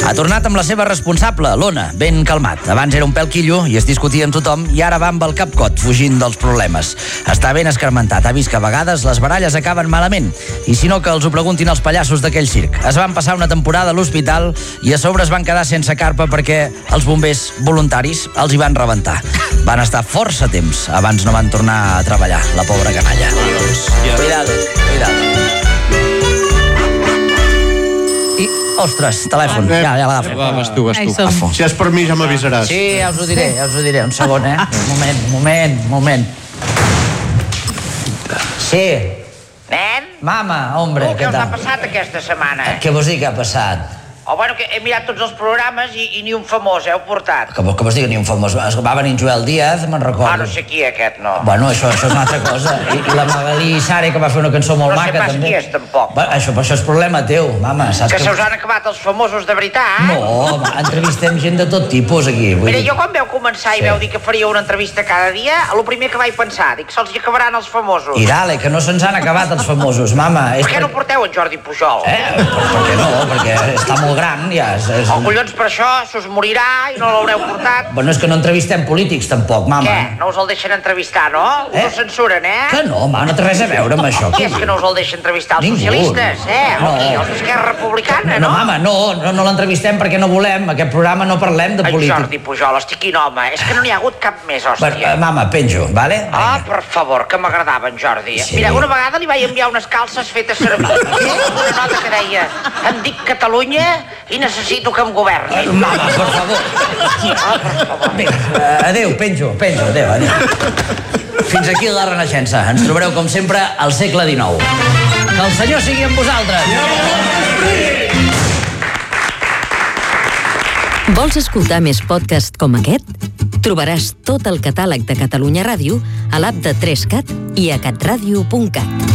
Ha tornat amb la seva responsable, l'Ona, ben calmat. Abans era un pèl quillo i es discutia amb tothom i ara va amb el cap cot, fugint dels problemes. Està ben escarmentat, ha vist que a vegades les baralles acaben malament. I si no, que els ho preguntin els pallassos d'aquell circ. Es van passar una temporada a l'hospital i a sobre es van quedar sense carpa perquè els bombers voluntaris els hi van rebentar. Van estar força temps abans no van tornar a treballar, la pobra canalla. Cuidado. Ostres, telèfon, ja l'agafo. Vas tu. Si és per mi ja m'avisaràs. Sí, ja us ho diré. Un segon, moment. Sí. Nen? Mama, hombre, Què què us ha tal? passat aquesta setmana? Què vols dir que ha passat? Que he mirat tots els programes i ni un famós heu portat. Que vols dir que ni un famós? Va venir en Joel Díaz, me'n recordo. No sé qui aquest, no. Bueno, això és una altra cosa. I la Magalí Sare, que va fer una cançó molt No sé maca, pas també. qui és, tampoc. Això és problema teu, mama. Saps Que se us han acabat els famosos de veritat? No, entrevistem gent de tot tipus aquí. Mira, jo quan vau començar i vau dir que faríeu una entrevista cada dia, el primer que vaig pensar, dic, se'ls hi acabaran els famosos. I dale, que no se'ns han acabat els famosos, mama. Per què no porteu en Jordi Pujol? Per què no? Perquè està molt gran, ja. Collons, per això s'us morirà i no l'haureu portat. Bueno, és que no entrevistem polítics, tampoc, mama. Què? No us el deixen entrevistar, no? Us ho censuren, Que no, home, no té res a veure amb això. Qui és que no us el deixa entrevistar? Els Ningú. socialistes, No. Els d'Esquerra Republicana, No, mama, no l'entrevistem perquè no volem. Aquest programa no parlem de En política. Jordi Pujol, estic quin home. És que no n'hi ha hagut cap més, hòstia. Mama, penjo, vale? Per favor, que m'agradava en Jordi. Sí. Mira, una vegada li vaig enviar unes calces fetes servir. Una nota que deia, em dic Catalunya i necessito que em governi. Mama, per favor. Adéu, penjo, adéu. Fins aquí la Renaixença. Ens trobareu, com sempre, al segle XIX. Que el Senyor sigui amb vosaltres. Vols escoltar més podcasts com aquest? Trobaràs tot el catàleg de Catalunya Ràdio a l'app de 3CAT i a catradio.cat.